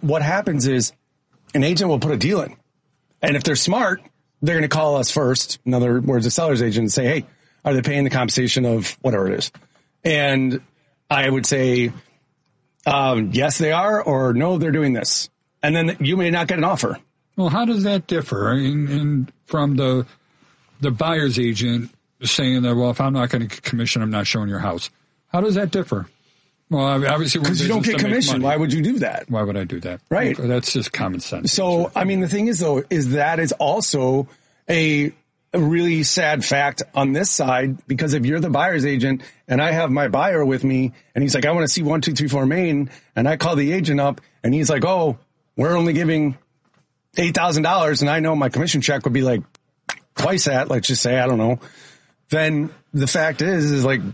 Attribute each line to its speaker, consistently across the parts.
Speaker 1: what happens is an agent will put a deal in. And if they're smart, they're going to call us first. In other words, a seller's agent, and say, hey, are they paying the compensation of whatever it is? And I would say, yes, they are, or no, they're doing this. And then you may not get an offer.
Speaker 2: Well, how does that differ from the buyer's agent saying that, well, if I'm not going to commission, I'm not showing your house? How does that differ? Well, obviously,
Speaker 1: because you don't get commission. Why would you do that?
Speaker 2: Why would I do that?
Speaker 1: Right.
Speaker 2: That's just common sense.
Speaker 1: So, I mean, the thing is, though, is that is also a really sad fact on this side, because if you're the buyer's agent and I have my buyer with me and he's like, I want to see 1, 2, 3, 4 Main, and I call the agent up and he's like, oh, we're only giving $8,000 and I know my commission check would be like twice that, let's just say, I don't know. Then the fact is like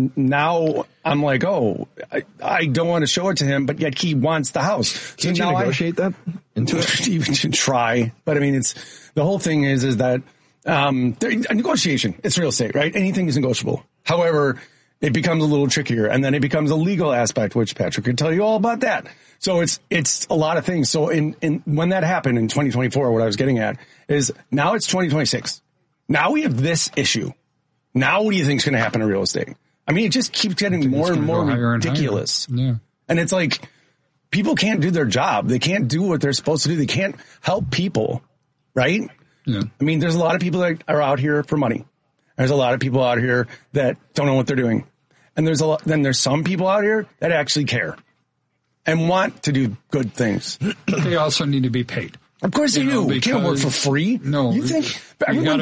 Speaker 1: now I'm like, oh, I don't want to show it to him, but yet he wants the house. So
Speaker 3: Can't you negotiate that into it?
Speaker 1: Even to try, but I mean, it's the whole thing is that a negotiation. It's real estate, right? Anything is negotiable. However, it becomes a little trickier, and then it becomes a legal aspect, which Patrick can tell you all about that. So it's a lot of things. So in when that happened in 2024, what I was getting at is now it's 2026. Now we have this issue. Now what do you think is going to happen in real estate? I mean, it just keeps getting more and more ridiculous.
Speaker 2: Yeah.
Speaker 1: And it's like people can't do their job. They can't do what they're supposed to do. They can't help people, right?
Speaker 2: Yeah.
Speaker 1: I mean, there's a lot of people that are out here for money. There's a lot of people out here that don't know what they're doing. And then there's some people out here that actually care and want to do good things.
Speaker 2: But they also need to be paid.
Speaker 1: Of course they do. We can't work for free.
Speaker 2: No.
Speaker 1: You think everyone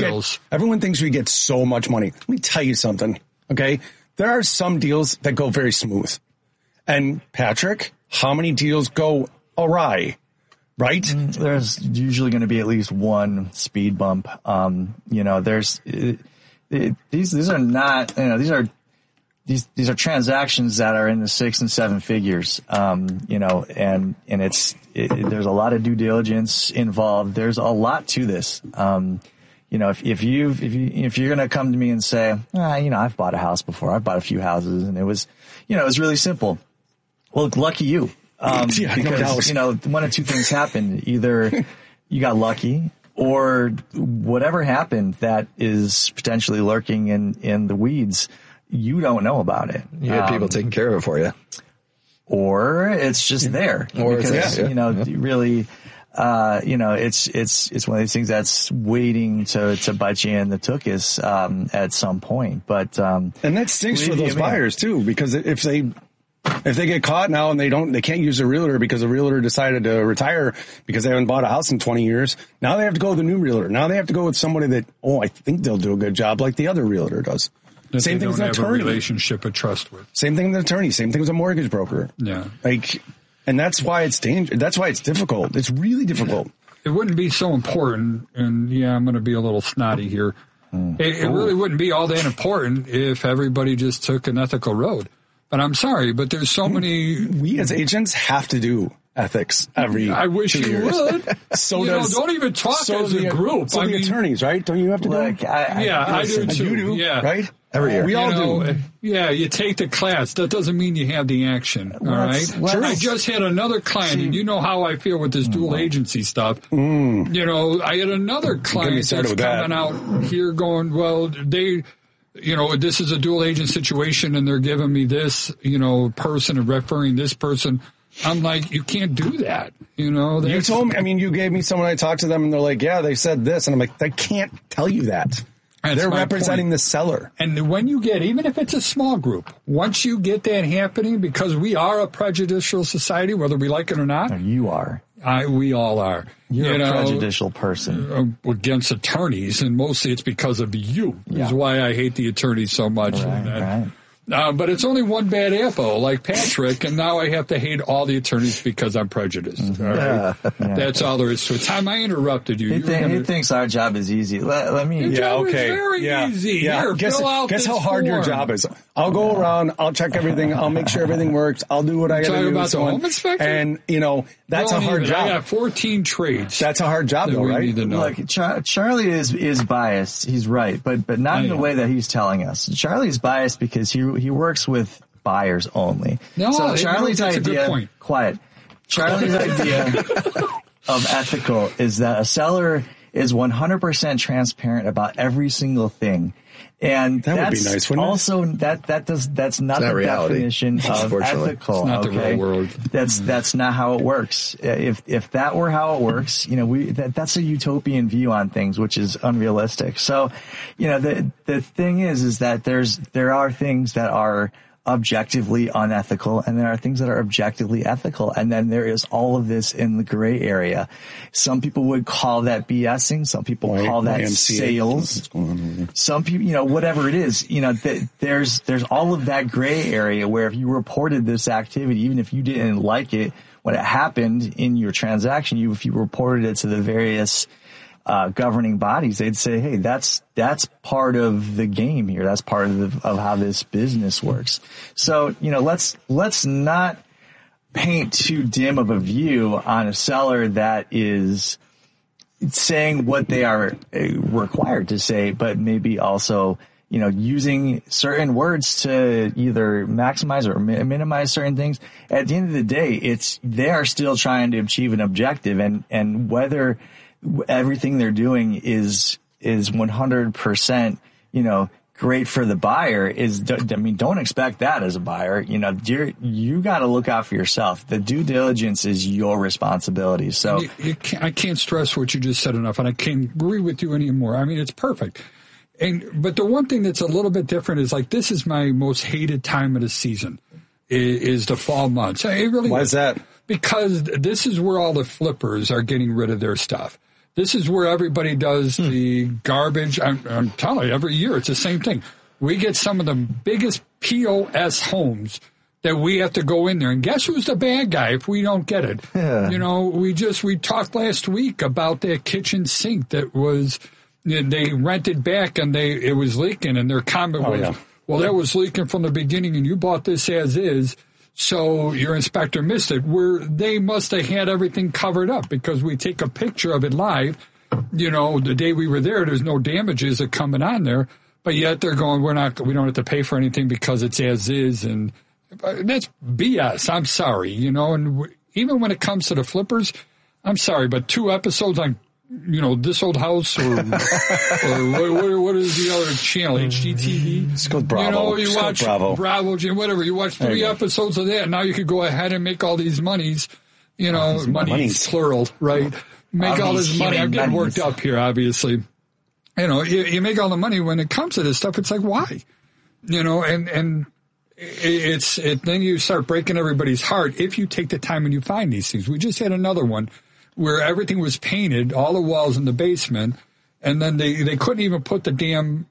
Speaker 1: thinks we get so much money. Let me tell you something. Okay. There are some deals that go very smooth. And Patrick, how many deals go awry? Right?
Speaker 4: There's usually going to be at least one speed bump. These are not, these are transactions that are in the 6 and 7 figures. And there's a lot of due diligence involved. There's a lot to this. If you're going to come to me and say, I've bought a house before, I've bought a few houses and it was really simple. Well, lucky you. Because, one of two things happened. Either you got lucky or whatever happened that is potentially lurking in the weeds, you don't know about it.
Speaker 3: You had people taking care of it for you.
Speaker 4: Or it's just there.
Speaker 3: Or
Speaker 4: because, really, it's one of these things that's waiting to bite you in the tuchus, at some point. But,
Speaker 1: and that stinks for those buyers too, because if they get caught now and they can't use a realtor because the realtor decided to retire because they haven't bought a house in 20 years. Now they have to go with a new realtor. Now they have to go with somebody that, I think they'll do a good job like the other realtor does.
Speaker 2: That same thing with an attorney. A relationship of trust with.
Speaker 1: Same thing with an attorney. Same thing with a mortgage broker.
Speaker 2: Yeah.
Speaker 1: And that's why it's dangerous. That's why it's difficult. It's really difficult.
Speaker 2: It wouldn't be so important. And I'm going to be a little snotty here. It really wouldn't be all that important if everybody just took an ethical road. But I'm sorry, but there's so many.
Speaker 1: We as agents have to do ethics every.
Speaker 2: I wish
Speaker 1: 2 years.
Speaker 2: you would. Don't even talk as a group.
Speaker 1: So the attorneys, right? Don't you have to do it?
Speaker 2: I do too.
Speaker 1: You do,
Speaker 2: yeah.
Speaker 1: right?
Speaker 3: Every year.
Speaker 1: We all do.
Speaker 2: Yeah, you take the class. That doesn't mean you have the action. All right. I just had another client, and you know how I feel with this dual agency stuff. I had another client that's coming out here going, well, this is a dual agent situation, and they're giving me this, person and referring this person. I'm like, you can't do that. You
Speaker 1: told me, you gave me someone, I talked to them and they're like, yeah, they said this. And I'm like, they can't tell you that. They're representing the seller. And
Speaker 2: when you get, even if it's a small group, once you get that happening, because we are a prejudicial society, whether we like it or not.
Speaker 4: You are.
Speaker 2: We all are.
Speaker 4: You're a prejudicial person.
Speaker 2: Against attorneys, and mostly it's because of you. Yeah. Is why I hate the attorneys so much.
Speaker 4: Right.
Speaker 2: But it's only one bad apple, like Patrick, and now I have to hate all the attorneys because I'm prejudiced.
Speaker 4: Mm-hmm.
Speaker 2: All right? Yeah. That's all there is to it. Time I interrupted you.
Speaker 4: He thinks our job is easy. Let me.
Speaker 2: Your job is very easy.
Speaker 1: Yeah.
Speaker 2: Here,
Speaker 1: guess how hard your job is. I'll go around. I'll check everything. I'll make sure everything works. I'll do what I got to do.
Speaker 2: About the home inspector?
Speaker 1: And, that's a hard job.
Speaker 2: I got 14 trades.
Speaker 1: That's a hard job, though, right?
Speaker 4: Look, Charlie is biased. He's right, but not in the way that he's telling us. Charlie's biased because he works with buyers only.
Speaker 2: No,
Speaker 4: so Charlie's
Speaker 2: that's
Speaker 4: idea,
Speaker 2: a good point.
Speaker 4: Quiet. Charlie's idea of ethical is that a seller is 100% transparent about every single thing. And
Speaker 1: that would be nice, wouldn't
Speaker 4: also
Speaker 1: it?
Speaker 4: That's not the definition of ethical.
Speaker 2: It's not the real world.
Speaker 4: That's not how it works. If that were how it works, that's a utopian view on things, which is unrealistic. So, the thing is that there are things that are objectively unethical, and there are things that are objectively ethical, and then there is all of this in the gray area. Some people would call that BSing. Some people call that sales. Some people, whatever it is, there's all of that gray area where if you reported this activity, even if you didn't like it when it happened in your transaction, if you reported it to the various governing bodies, they'd say, hey, that's part of the game here. That's part of how this business works. So, let's not paint too dim of a view on a seller that is saying what they are required to say, but maybe also, using certain words to either maximize or minimize certain things. At the end of the day, they are still trying to achieve an objective, and whether everything they're doing is 100%, great for the buyer don't expect that as a buyer. You got to look out for yourself. The due diligence is your responsibility. So
Speaker 2: I can't stress what you just said enough, and I can't agree with you anymore. I mean, it's perfect. But the one thing that's a little bit different is this is my most hated time of the season is the fall months.
Speaker 1: Why is that?
Speaker 2: Because this is where all the flippers are getting rid of their stuff. This is where everybody does the garbage. I'm telling you, every year it's the same thing. We get some of the biggest POS homes that we have to go in there. And guess who's the bad guy if we don't get it? Yeah. We talked last week about that kitchen sink that was, they rented back and it was leaking, and their comment was, well, that was leaking from the beginning and you bought this as is. So your inspector missed it. They must have had everything covered up because we take a picture of it live. The day we were there, there's no damages that coming on there, but yet they're going, we don't have to pay for anything because it's as is. And that's BS. I'm sorry, and even when it comes to the flippers, I'm sorry, but 2 episodes on, This Old House or what is the other channel, HGTV?
Speaker 1: It's called Bravo.
Speaker 2: You watch Bravo, whatever. You watch 3 episodes of that, and now you could go ahead and make all these monies, monies plural, right? Make all this money. I'm getting worked up here, obviously. You make all the money when it comes to this stuff. It's like, why? And then you start breaking everybody's heart if you take the time and you find these things. We just had another one where everything was painted, all the walls in the basement, and then they couldn't even put the damn,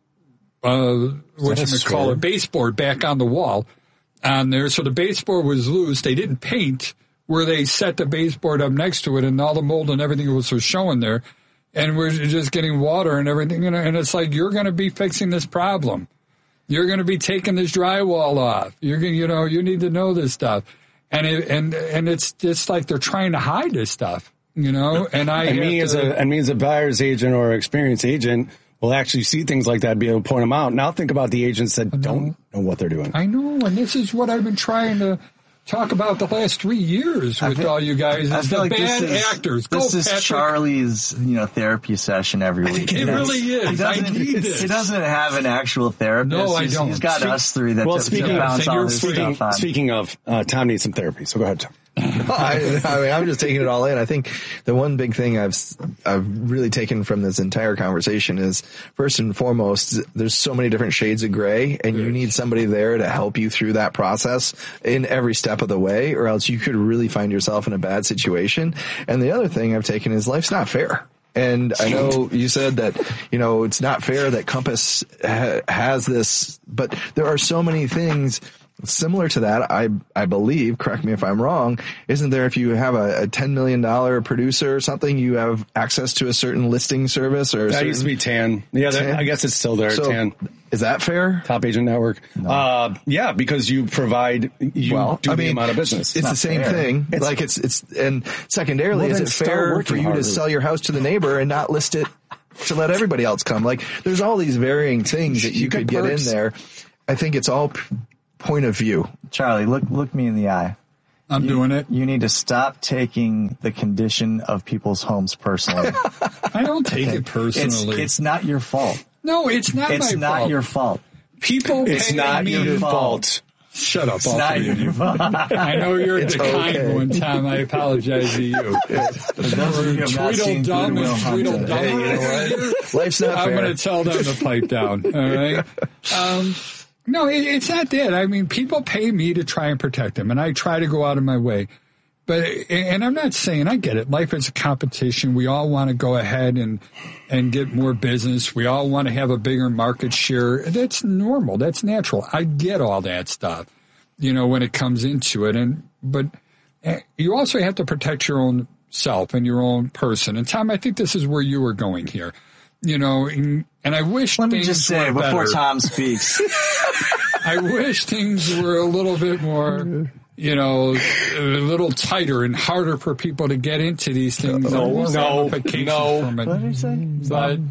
Speaker 2: baseboard back on the wall on there. So the baseboard was loose. They didn't paint where they set the baseboard up next to it, and all the mold and everything was showing there. And we're just getting water and everything. And it's like, you're going to be fixing this problem. You're going to be taking this drywall off. You're going, you need to know this stuff. And it's just like they're trying to hide this stuff. And
Speaker 1: me as a buyer's agent or experienced agent will actually see things like that and be able to point them out. Now think about the agents that don't know what they're doing.
Speaker 2: I know, and this is what I've been trying to talk about the last 3 years with all you guys. Is the bad actors.
Speaker 4: This is Charlie's, therapy session every week.
Speaker 2: It really is. I need this.
Speaker 4: He doesn't have an actual therapist.
Speaker 2: No, I don't.
Speaker 4: He's got us 3 that bounce all this stuff on.
Speaker 1: Speaking of, Tom needs some therapy, so go ahead, Tom.
Speaker 3: I'm just taking it all in. I think the one big thing I've really taken from this entire conversation is, first and foremost, there's so many different shades of gray, and you need somebody there to help you through that process in every step of the way, or else you could really find yourself in a bad situation. And the other thing I've taken is life's not fair. And I know you said that, it's not fair that Compass has this, but there are so many things similar to that, I believe, correct me if I'm wrong, isn't there, if you have a $10 million producer or something, you have access to a certain listing service? Or
Speaker 1: that used to be TAN. Yeah, I guess it's still there, TAN.
Speaker 3: Is that fair?
Speaker 1: Top Agent Network. No. Yeah, because you provide, the amount of business.
Speaker 3: It's the same thing. And secondarily, is it fair for you to sell your house to the neighbor and not list it to let everybody else come? Like, there's all these varying things that you could get in there. I think it's all point of view.
Speaker 4: Charlie, look me in the eye.
Speaker 2: I'm doing it.
Speaker 4: You need to stop taking the condition of people's homes personally.
Speaker 2: I don't take it personally.
Speaker 4: It's not your fault.
Speaker 2: No, it's not my fault.
Speaker 4: It's not your fault.
Speaker 2: People
Speaker 1: It's not your fault.
Speaker 2: Shut up.
Speaker 4: It's not your fault.
Speaker 2: I know you're the kind one, Tom. I apologize to you. Tweedledum and Tweedledum.
Speaker 3: Hey, you know what? Life's not fair.
Speaker 2: I'm going to tell them to pipe down. All right. No, it's not that. I mean, people pay me to try and protect them, and I try to go out of my way. And I'm not saying, I get it. Life is a competition. We all want to go ahead and get more business. We all want to have a bigger market share. That's normal. That's natural. I get all that stuff, when it comes into it. But you also have to protect your own self and your own person. And Tom, I think this is where you were going here, and I wish
Speaker 4: Let me just say before Tom speaks,
Speaker 2: I wish things were a little bit more, a little tighter and harder for people to get into these things.
Speaker 1: No.
Speaker 2: What did he say? But,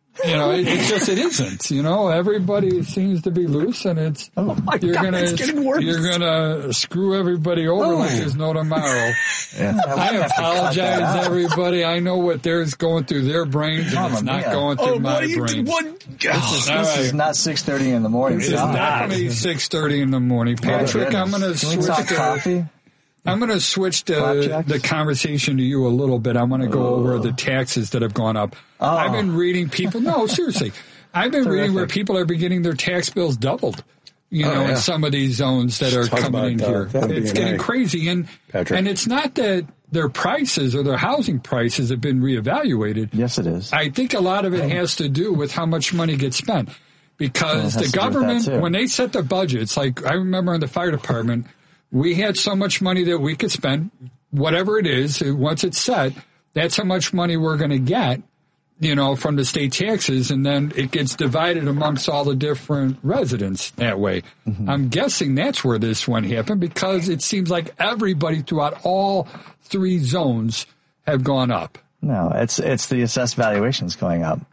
Speaker 2: it isn't, everybody seems to be loose, and it's,
Speaker 1: it's getting worse.
Speaker 2: You're gonna screw everybody over like there's no tomorrow.
Speaker 4: Yeah.
Speaker 2: I apologize, everybody. I know what they're going through their brains, and it's not going through my brain.
Speaker 4: This is not 6:30 in the morning.
Speaker 2: It's definitely 6:30 in the morning. Patrick, I'm going to switch
Speaker 4: coffee.
Speaker 2: I'm going to switch the conversation to you a little bit. I want to go over the taxes that have gone up. I've been reading people. No, seriously. I've been reading where people are getting their tax bills doubled, in some of these zones that are coming in here. It's getting crazy. And it's not that their prices or their housing prices have been reevaluated.
Speaker 4: Yes, it is.
Speaker 2: I think a lot of it has to do with how much money gets spent. Because the government, when they set the budgets, like I remember in the fire department, we had so much money that we could spend, whatever it is, once it's set, that's how much money we're going to get, from the state taxes, and then it gets divided amongst all the different residents that way. Mm-hmm. I'm guessing that's where this one happened, because it seems like everybody throughout all three zones have gone up.
Speaker 4: No, it's the assessed valuations going up.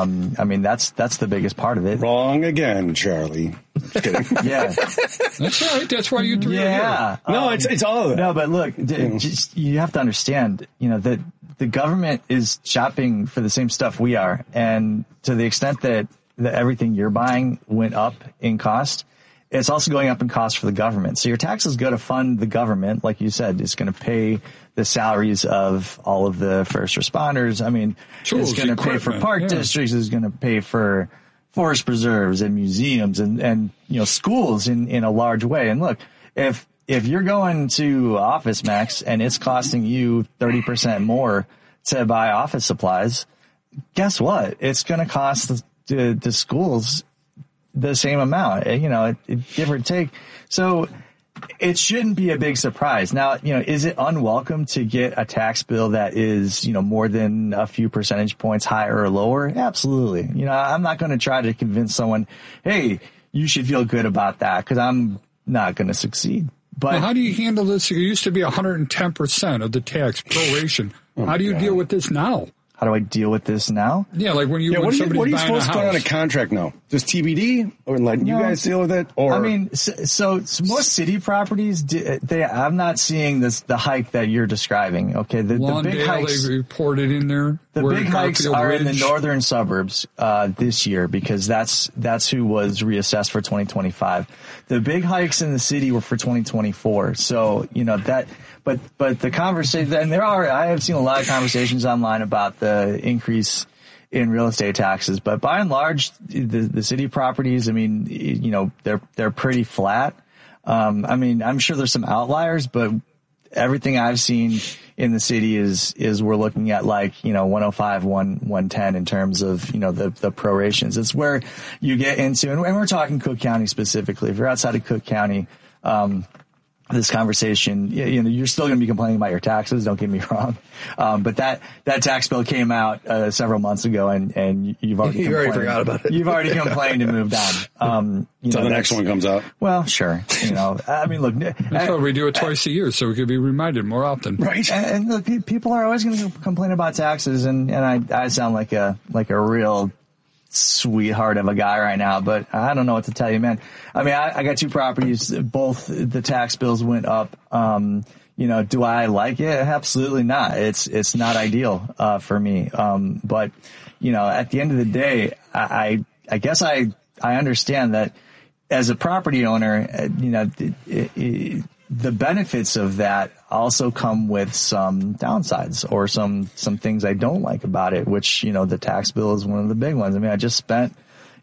Speaker 4: That's the biggest part of it.
Speaker 1: Wrong again, Charlie. Just kidding.
Speaker 4: Yeah.
Speaker 2: That's right. That's why you three are here.
Speaker 1: No, it's all of that.
Speaker 4: No, but look, you have to understand, that the government is shopping for the same stuff we are. And to the extent that everything you're buying went up in cost, it's also going up in cost for the government. So your taxes go to fund the government. Like you said, it's going to pay the salaries of all of the first responders. I mean, it's going to pay for park districts. It's going to pay for forest preserves and museums and schools in a large way. And look, if you're going to Office Max and it's costing you 30% more to buy office supplies, guess what? It's going to cost the schools the same amount, give or take. So it shouldn't be a big surprise. Now, is it unwelcome to get a tax bill that is, more than a few percentage points higher or lower? Absolutely. I'm not going to try to convince someone, hey, you should feel good about that, because I'm not going to succeed. But
Speaker 2: how do you handle this? It used to be 110% of the tax proration. How do you deal with this now?
Speaker 4: How do I deal with this now?
Speaker 2: Yeah, like when
Speaker 1: what are you supposed to put on a contract now? Just TBD, or letting you guys deal with it? Or
Speaker 4: so most city properties, I'm not seeing the hike that you're describing. Okay, the big hikes
Speaker 2: they reported in there.
Speaker 4: The big hikes are in the northern suburbs this year, because that's who was reassessed for 2025. The big hikes in the city were for 2024. So that. But the conversation, and I have seen a lot of conversations online about the increase in real estate taxes, but by and large, the city properties, they're pretty flat. I'm sure there's some outliers, but everything I've seen in the city is we're looking at 105, 110 in terms of, the prorations. It's where you get into, and we're talking Cook County specifically. If you're outside of Cook County, this conversation, you're still going to be complaining about your taxes. Don't get me wrong. But that tax bill came out several months ago, and you've already
Speaker 3: forgot about it.
Speaker 4: You've already complained and moved on.
Speaker 1: Until the next one comes out.
Speaker 4: Well, sure. Look.
Speaker 2: That's why we do it twice a year, so we could be reminded more often.
Speaker 1: Right.
Speaker 4: And look, people are always going to complain about taxes, and I sound like a real sweetheart of a guy right now, but I don't know what to tell you, man. I got two properties. Both the tax bills went up. do I like it? Absolutely not. It's not ideal, for me. But, at the end of the day, I guess I understand that as a property owner, the benefits of that also come with some downsides or some things I don't like about it, which, the tax bill is one of the big ones. I mean, I just spent,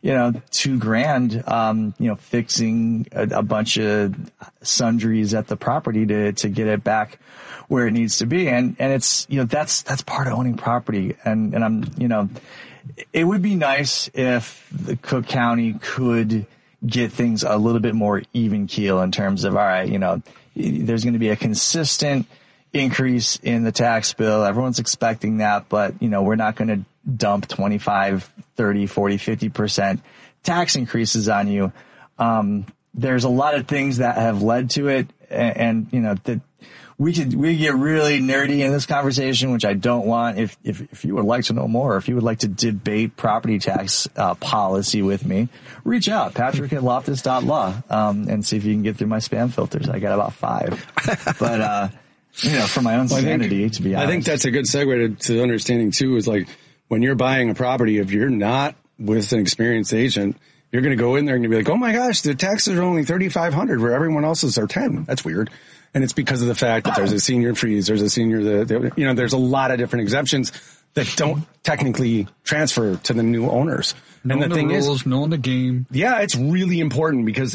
Speaker 4: $2,000, fixing a bunch of sundries at the property to get it back where it needs to be. And it's, that's part of owning property. And I'm, it would be nice if the Cook County could get things a little bit more even keel in terms of, all right, there's going to be a consistent increase in the tax bill. Everyone's expecting that, but, we're not going to dump 25, 30, 40, 50% tax increases on you. There's a lot of things that have led to it. And that we get really nerdy in this conversation, which I don't want. If you would like to know more, if you would like to debate property tax policy with me, reach out, Patrick@Loftus.law, and see if you can get through my spam filters. I got about 5, but for my own sanity, to be honest.
Speaker 1: I think that's a good segue to understanding too. Is like when you're buying a property, if you're not with an experienced agent, you're going to go in there and you'll be like, oh my gosh, the taxes are only $3,500 where everyone else's are $10,000. That's weird. And it's because of the fact that there's a senior freeze, there's a senior, there's a lot of different exemptions that don't technically transfer to the new owners.
Speaker 2: Knowing and the thing rules, knowing the game.
Speaker 1: Yeah, it's really important because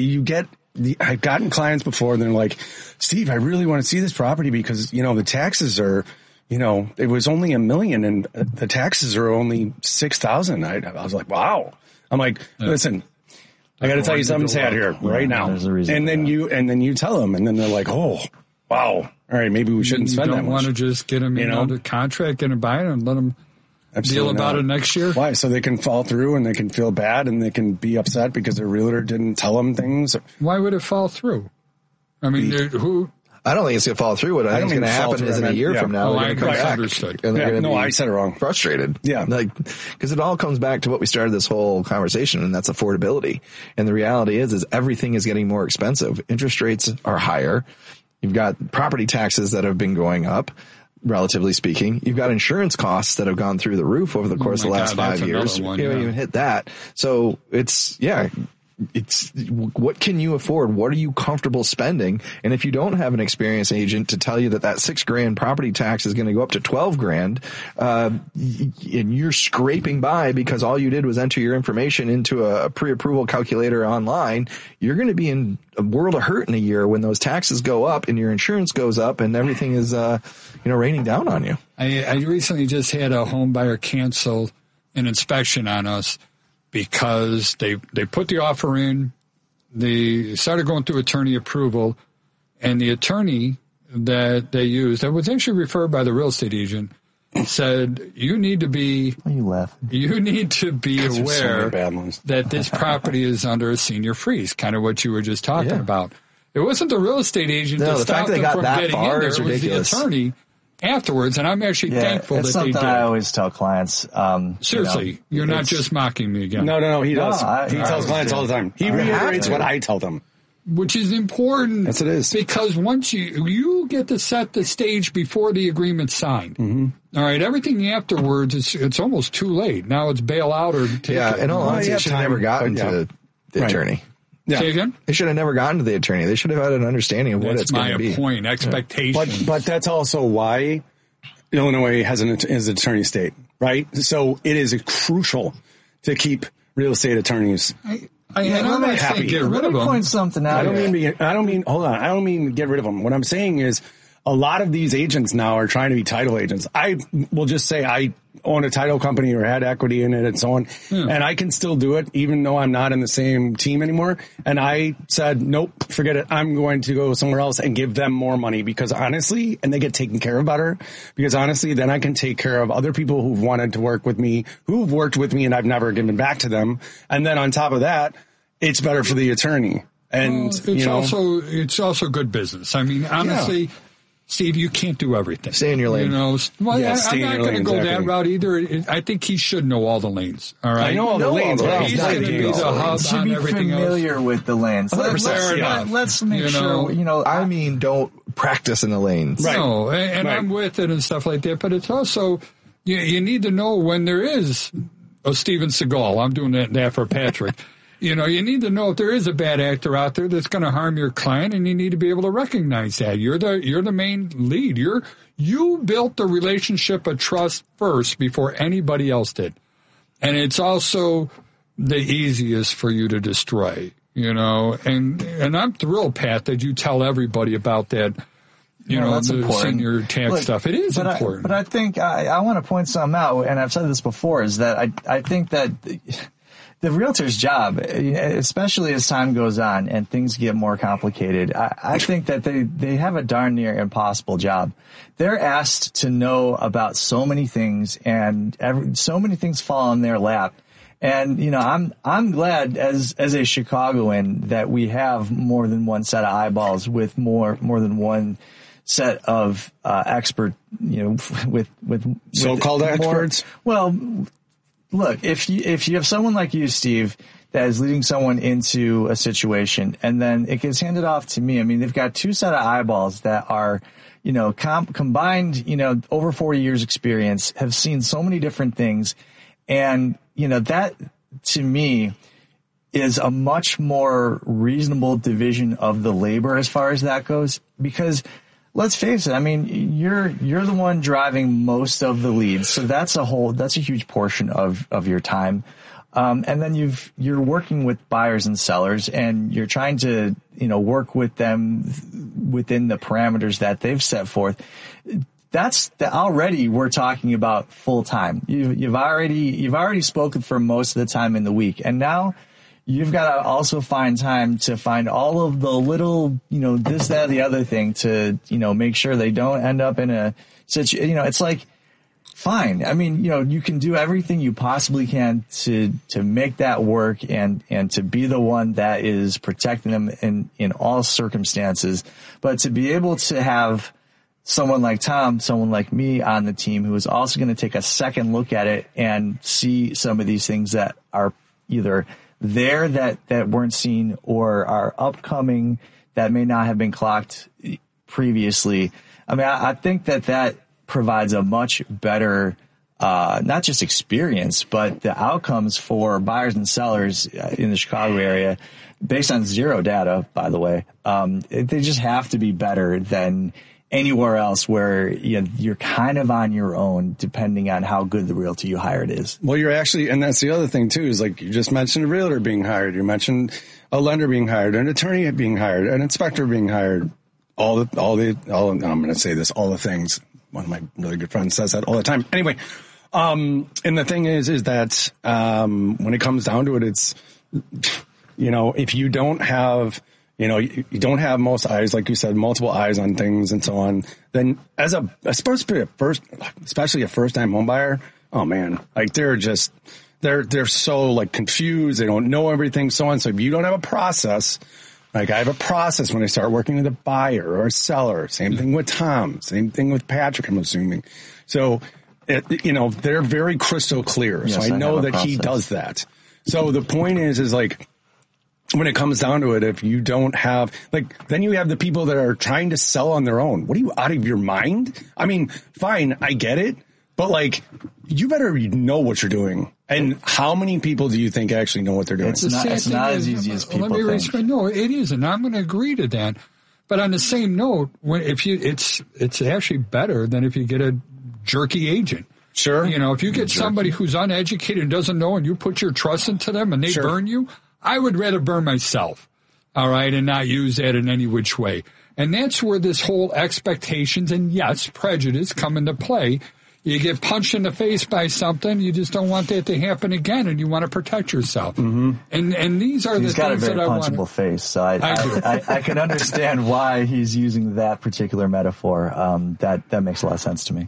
Speaker 1: I've gotten clients before and they're like, Steve, I really want to see this property because, the taxes are, it was only $1 million and the taxes are only $6,000. I was like, wow. I'm like, listen, I got to tell you something sad here right now. And then you tell them, and then they're like, oh, wow. All right, maybe we shouldn't spend that much.
Speaker 2: You don't want to just get them under contract, get them buy it, and let them deal about it next year?
Speaker 1: Why? So they can fall through and they can feel bad and they can be upset because their realtor didn't tell them things?
Speaker 2: Why would it fall through? I mean,
Speaker 3: I don't think it's going to fall through. What I think is going to happen is in a year from now, they're going to come back.
Speaker 2: Understood.
Speaker 3: And they're going to be
Speaker 1: I said it wrong.
Speaker 3: Frustrated.
Speaker 1: Yeah.
Speaker 3: Because it all comes back to what we started this whole conversation, and that's affordability. And the reality is everything is getting more expensive. Interest rates are higher. You've got property taxes that have been going up, relatively speaking. You've got insurance costs that have gone through the roof over the course of the last 5 years. You haven't even hit that. So it's what can you afford? What are you comfortable spending? And if you don't have an experienced agent to tell you that $6,000 property tax is going to go up to $12,000, and you're scraping by because all you did was enter your information into a pre-approval calculator online, you're going to be in a world of hurt in a year when those taxes go up and your insurance goes up and everything is, raining down on you.
Speaker 2: I recently just had a home buyer cancel an inspection on us because they put the offer in, they started going through attorney approval, and the attorney that they used, that was actually referred by the real estate agent, said, you need to be aware that this property is under a senior freeze, kind of what you were just talking about. It wasn't the real estate agent that stopped them from getting in there. It was the attorney afterwards, and I'm actually thankful that they did.
Speaker 4: It's something I always tell clients.
Speaker 2: Seriously, you're not just mocking me again.
Speaker 1: No, he does. He tells clients all the time. He reiterates what I tell them.
Speaker 2: Which is important.
Speaker 1: Yes, it is.
Speaker 2: Because once you get to set the stage before the agreement's signed. Mm-hmm. All right, everything afterwards, it's almost too late. Now it's bail out or take it.
Speaker 3: Yeah, in all honesty, it should have never gotten to the attorney.
Speaker 2: Yeah. Say again?
Speaker 3: They should have never gotten to the attorney. They should have had an understanding of what it's going to be.
Speaker 2: That's my point. Expectations.
Speaker 1: But that's also why Illinois has an attorney state, right? So it is crucial to keep real estate attorneys.
Speaker 2: I'm not saying get rid of them.
Speaker 4: Point something out.
Speaker 1: Hold on. I don't mean get rid of them. What I'm saying is a lot of these agents now are trying to be title agents. I will just say I own a title company or had equity in it and so on. And I can still do it even though I'm not in the same team anymore. And I said, nope, forget it. I'm going to go somewhere else and give them more money because honestly, and they get taken care of better because honestly, then I can take care of other people who've wanted to work with me, who've worked with me and I've never given back to them. And then on top of that, it's better for the attorney. And
Speaker 2: it's also good business. I mean, honestly, Steve, you can't do everything.
Speaker 3: Stay in your lane.
Speaker 2: I'm not going to go that route either. I think he should know all the lanes. All right,
Speaker 1: I know all the lanes. But
Speaker 2: he's going to be the hub on everything else.
Speaker 4: Familiar with the lanes.
Speaker 2: Let's make sure.
Speaker 3: I mean, don't practice in the lanes.
Speaker 2: Right. No, and I'm with it and stuff like that, but it's also, you need to know when there is a Steven Seagal. I'm doing that for Patrick. You need to know if there is a bad actor out there that's going to harm your client, and you need to be able to recognize that. You're the main lead. You built the relationship of trust first before anybody else did. And it's also the easiest for you to destroy, and I'm thrilled, Pat, that you tell everybody about that,
Speaker 4: that's
Speaker 2: the
Speaker 4: important.
Speaker 2: Senior tax stuff. It is important.
Speaker 4: But I think I want to point something out, and I've said this before, is that I think that the realtor's job, especially as time goes on and things get more complicated, I think that they have a darn near impossible job. They're asked to know about so many things, and so many things fall in their lap. And, I'm glad as a Chicagoan that we have more than one set of eyeballs with more than one set of expert, with
Speaker 1: so-called experts.
Speaker 4: Well, look, if you have someone like you, Steve, that is leading someone into a situation, and then it gets handed off to me. I mean, they've got two set of eyeballs that are, combined, over 40 years experience, have seen so many different things. And, that to me is a much more reasonable division of the labor as far as that goes, because let's face it. I mean, you're the one driving most of the leads. So that's a huge portion of your time. And then you're working with buyers and sellers, and you're trying to, work with them within the parameters that they've set forth. Already we're talking about full time. You've already spoken for most of the time in the week. And now you've got to also find time to find all of the little, this, that, the other thing to, make sure they don't end up in a situation. It's like, fine. I mean, you can do everything you possibly can to make that work and to be the one that is protecting them in all circumstances. But to be able to have someone like Tom, someone like me on the team who is also going to take a second look at it and see some of these things that are either there that weren't seen or are upcoming that may not have been clocked previously. I mean, I think that provides a much better, not just experience, but the outcomes for buyers and sellers in the Chicago area based on zero data, by the way. They just have to be better than anywhere else where you're kind of on your own, depending on how good the realtor you hired is.
Speaker 1: Well, you're actually, and that's the other thing too, is like you just mentioned a realtor being hired. You mentioned a lender being hired, an attorney being hired, an inspector being hired. I'm going to say this, all the things. One of my really good friends says that all the time. Anyway, and the thing is that when it comes down to it, it's, if you don't have, you don't have most eyes, like you said, multiple eyes on things and so on, then especially a first-time home buyer, oh man, like they're so like confused. They don't know everything, so on. So if you don't have a process, like I have a process when I start working with a buyer or a seller, same thing with Tom, same thing with Patrick, I'm assuming. So, they're very crystal clear. Yes, so I know that he does that. So the point is like, when it comes down to it, if you don't have, like, then you have the people that are trying to sell on their own. What are you, out of your mind? I mean, fine, I get it, but like, you better know what you're doing. And how many people do you think actually know what they're doing?
Speaker 4: It's not as easy as people think.
Speaker 2: No, it isn't. I'm going to agree to that. But on the same note, it's actually better than if you get a jerky agent.
Speaker 1: Sure.
Speaker 2: If you get somebody who's uneducated and doesn't know, and you put your trust into them and they burn you, I would rather burn myself, all right, and not use that in any which way. And that's where this whole expectations and, yes, prejudice come into play. You get punched in the face by something, you just don't want that to happen again, and you want to protect yourself.
Speaker 1: Mm-hmm.
Speaker 2: And these are the things that I want.
Speaker 4: He's got a very punchable face, so I can understand why he's using that particular metaphor. That makes a lot of sense to me.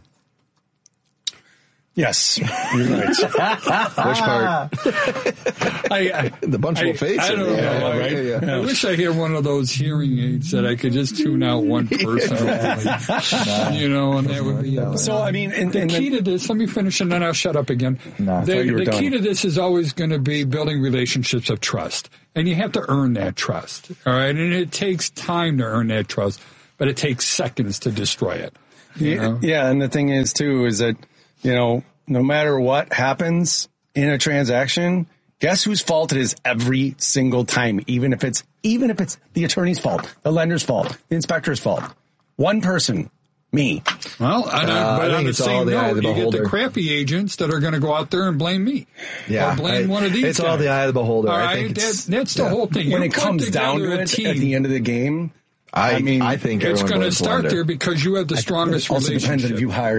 Speaker 1: Yes, you're right.
Speaker 3: Which part? The bunchable face?
Speaker 2: I don't know, right? Yeah. I wish I had one of those hearing aids that I could just tune out one person. And that would be...
Speaker 1: So, I mean...
Speaker 2: The key to this, let me finish and then I'll shut up again. The key to this is always going to be building relationships of trust. And you have to earn that trust, all right? And it takes time to earn that trust. but it takes seconds to destroy it.
Speaker 1: Yeah, and the thing is, too, is that, no matter what happens in a transaction, guess whose fault it is every single time, even if it's the attorney's fault, the lender's fault, the inspector's fault. One person. Me.
Speaker 2: Well, but on the same note, you get the crappy agents that are going to go out there and blame me.
Speaker 3: Yeah.
Speaker 2: Or blame one of these
Speaker 3: It's
Speaker 2: guys.
Speaker 3: all the eye of the beholder.
Speaker 2: All
Speaker 3: I
Speaker 2: right?
Speaker 3: think
Speaker 2: that's the whole thing.
Speaker 1: When it comes down to it, at the end of the game, I
Speaker 3: think
Speaker 2: it's going to start
Speaker 3: lender.
Speaker 2: there because you have the strongest relationship.
Speaker 1: It also depends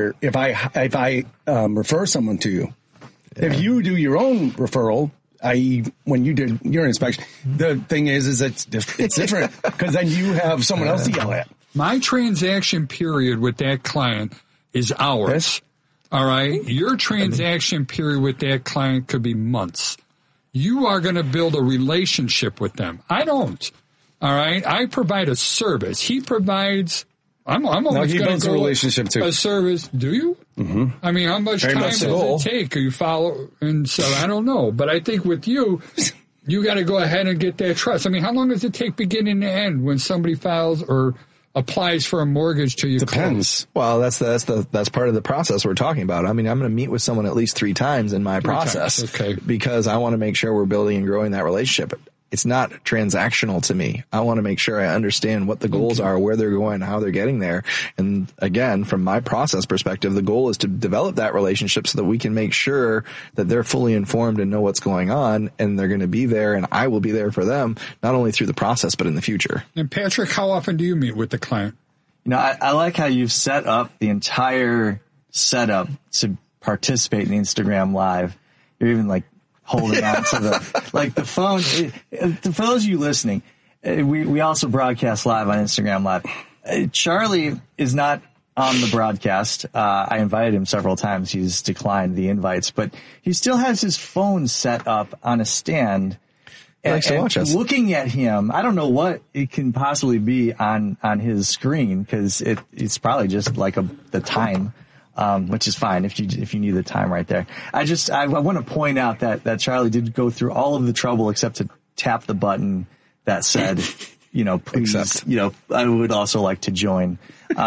Speaker 1: if I refer someone to you. Yeah. If you do your own referral, i.e., when you did your inspection, the thing is it's different because then you have someone else to yell at.
Speaker 2: My transaction period with that client is hours. All right? Your transaction period with that client could be months. You are going to build a relationship with them. I don't. All right? I provide a service. He provides... I'm always going to go
Speaker 1: a relationship too.
Speaker 2: A service. Do you? Mm-hmm. I mean, how much time does it take? You follow... And so, I don't know. But I think with you... You got to go ahead and get that trust. I mean, how long does it take beginning to end when somebody files or applies for a mortgage to you?
Speaker 1: Depends.
Speaker 3: Well, that's part of the process we're talking about. I mean, I'm going to meet with someone at least 3 times in my process.
Speaker 2: Okay.
Speaker 3: Because I want to make sure we're building and growing that relationship. It's not transactional to me. I want to make sure I understand what the goals are, where they're going, how they're getting there. And again, from my process perspective, the goal is to develop that relationship so that we can make sure that they're fully informed and know what's going on, and they're going to be there, and I will be there for them, not only through the process, but in the future.
Speaker 2: And Patrick, how often do you meet with the client?
Speaker 4: I like how you've set up the entire setup to participate in Instagram Live. You're even holding on to the phone. For those of you listening, we also broadcast live on Instagram Live. Charlie is not on the broadcast. I invited him several times. He's declined the invites, but he still has his phone set up on a stand. And looking at him, I don't know what it can possibly be on his screen because it's probably just the time. Which is fine if you need the time right there. I want to point out that Charlie did go through all of the trouble except to tap the button that said, please, I would also like to join.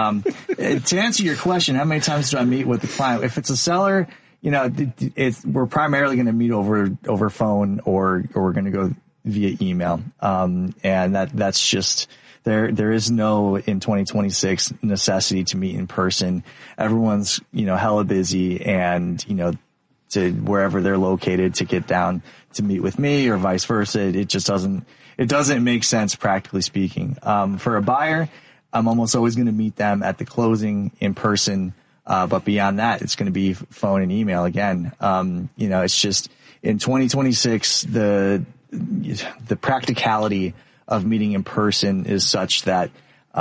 Speaker 4: To answer your question, how many times do I meet with the client? If it's a seller, we're primarily going to meet over phone or we're going to go via email. And that's just, There is no, in 2026, necessity to meet in person. Everyone's, hella busy and, to wherever they're located to get down to meet with me or vice versa. It just doesn't make sense, practically speaking. For a buyer, I'm almost always going to meet them at the closing in person. But beyond that, it's going to be phone and email again. It's just in 2026, the practicality of meeting in person is such that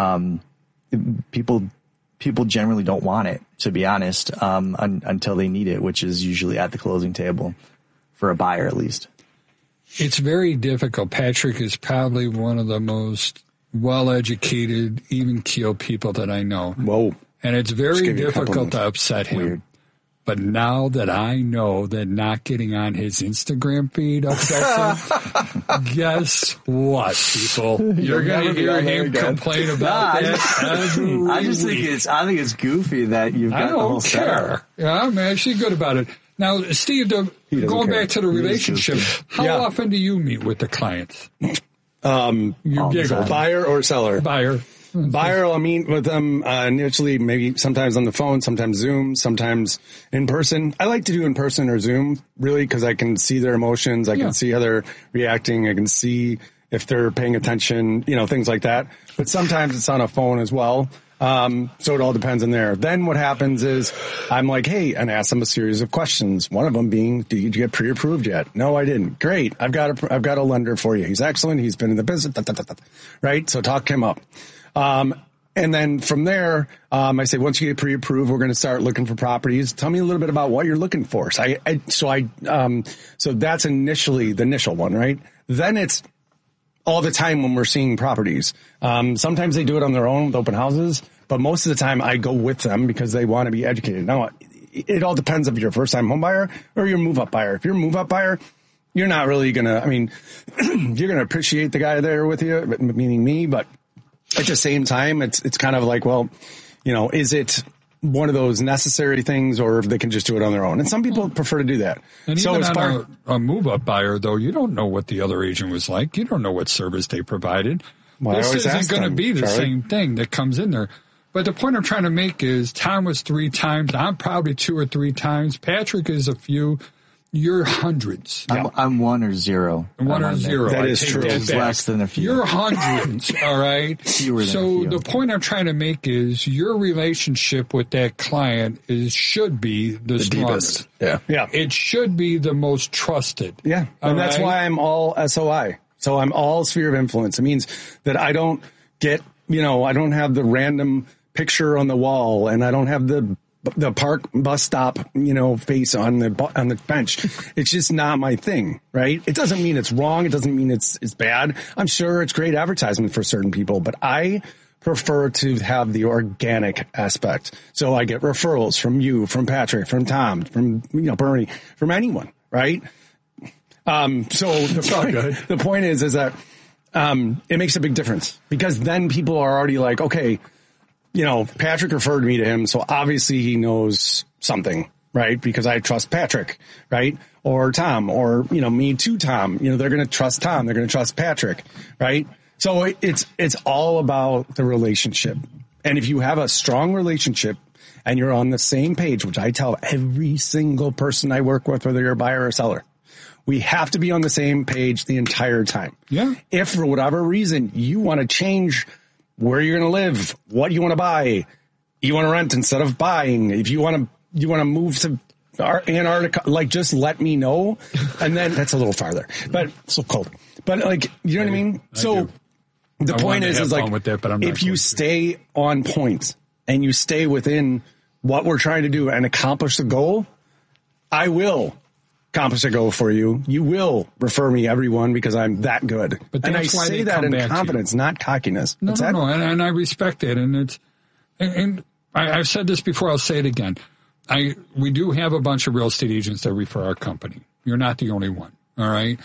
Speaker 4: people generally don't want it, to be honest, until they need it, which is usually at the closing table for a buyer, at least.
Speaker 2: It's very difficult. Patrick is probably one of the most well-educated, even-keeled people that I know.
Speaker 1: Whoa.
Speaker 2: And it's very difficult to upset him.
Speaker 3: Weird.
Speaker 2: But now that I know that not getting on his Instagram feed upsets him, guess what, people? You're going to hear him complain about that.
Speaker 4: I think it's goofy that you've got the whole setup.
Speaker 2: Yeah, I'm actually good about it. Now, Steve, going back to the relationship, how often do you meet with the clients?
Speaker 1: You giggle. Buyer or seller?
Speaker 2: Buyer.
Speaker 1: Buyer, I'll meet with them initially, maybe sometimes on the phone, sometimes Zoom, sometimes in person. I like to do in person or Zoom, really, because I can see their emotions. I can see how they're reacting. I can see if they're paying attention, things like that. But sometimes it's on a phone as well. So it all depends on there. Then what happens is I'm like, hey, and ask them a series of questions. One of them being, did you get pre-approved yet? No, I didn't. Great. I've got a lender for you. He's excellent. He's been in the business, right? So talk him up. And then from there, I say, once you get pre-approved, we're going to start looking for properties. Tell me a little bit about what you're looking for. So that's initially the initial one, right? Then it's all the time when we're seeing properties. Sometimes they do it on their own with open houses, but most of the time I go with them because they want to be educated. Now, it all depends if you're a first-time home buyer or you're a move-up buyer. If you're a move-up buyer, you're not really going to, you're going to appreciate the guy there with you, meaning me, but at the same time, it's kind of like, well, is it one of those necessary things, or if they can just do it on their own? And some people prefer to do that.
Speaker 2: And so even on a move-up buyer, though, you don't know what the other agent was like. You don't know what service they provided. Well, this isn't going to be the same thing that comes in there. But the point I'm trying to make is Tom was 3 times. I'm probably 2 or 3 times. Patrick is a few. You're hundreds.
Speaker 4: I'm 1 or 0.
Speaker 2: 1 or 0.
Speaker 1: That is true.
Speaker 4: It's less than a few.
Speaker 2: You're hundreds, all right?
Speaker 4: Fewer than
Speaker 2: so
Speaker 4: a few.
Speaker 2: the point I'm trying to make is your relationship with that client should be the strongest.
Speaker 3: Deepest. Yeah.
Speaker 2: It should be the most trusted.
Speaker 1: Yeah. And that's why I'm all SOI. So I'm all sphere of influence. It means that I don't get, I don't have the random picture on the wall, and I don't have the park bus stop, face on the bench. It's just not my thing, right? It doesn't mean it's wrong. It doesn't mean it's bad. I'm sure it's great advertisement for certain people, but I prefer to have the organic aspect. So I get referrals from you, from Patrick, from Tom, from, Bernie, from anyone, right? So the point is that, it makes a big difference, because then people are already like, okay, Patrick referred me to him, so obviously he knows something, right? Because I trust Patrick, right? Or Tom, or, me to Tom. They're going to trust Tom. They're going to trust Patrick, right? So it's all about the relationship. And if you have a strong relationship and you're on the same page, which I tell every single person I work with, whether you're a buyer or seller, we have to be on the same page the entire time.
Speaker 2: Yeah.
Speaker 1: If for whatever reason you want to change where you're going to live, what you want to buy, you want to rent instead of buying, if you want to move to Antarctica, just let me know. And then that's a little farther, but it's so cold. But you know what I mean? So the point is with that, but if you stay on point and you stay within what we're trying to do and accomplish the goal, I will accomplish a goal for you. You will refer me everyone because I'm that good.
Speaker 2: But
Speaker 1: and I say that in confidence, not cockiness.
Speaker 2: No, and I respect it. And I've said this before. I'll say it again. We do have a bunch of real estate agents that refer our company. You're not the only one. All right.